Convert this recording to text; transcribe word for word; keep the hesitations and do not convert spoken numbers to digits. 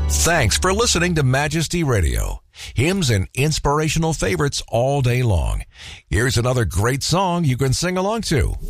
Thanks for listening to Majesty Radio. Hymns and inspirational favorites all day long. Here's another great song you can sing along to.